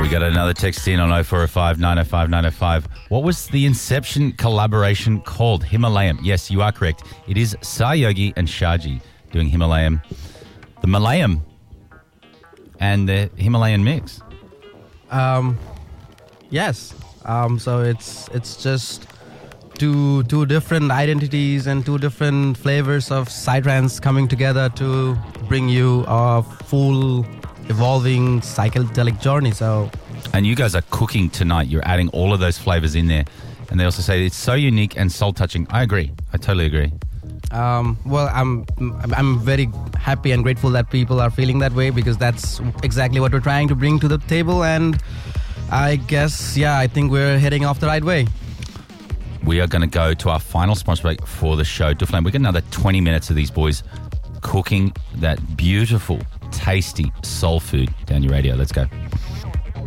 We got another text in on 0405 905 905. What was the Inception collaboration called? Himalayan. Yes, you are correct. It is Sayogi and Shaji doing Himalayan. The Malayam and the Himalayan mix. Yes. So it's just two different identities and two different flavors of psytrance coming together to bring you a full evolving psychedelic journey. And you guys are cooking tonight. You're adding all of those flavors in there. And they also say it's so unique and soul touching. I agree. I totally agree. Well, I'm very happy and grateful that people are feeling that way, because that's exactly what we're trying to bring to the table. And I guess, I think we're heading off the right way. We are going to go to our final sponsor break for the show. Duflan, we got another 20 minutes of these boys cooking that beautiful, tasty soul food down your radio. Let's go.